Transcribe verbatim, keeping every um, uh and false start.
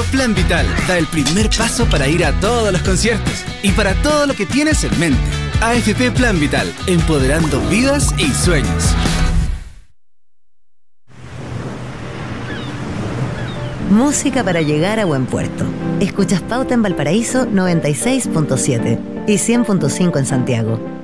Plan Vital da el primer paso para ir a todos los conciertos y para todo lo que tienes en mente. A F P Plan Vital, empoderando vidas y sueños. Música para llegar a buen puerto. Escuchas Pauta en Valparaíso noventa y seis punto siete y cien punto cinco en Santiago.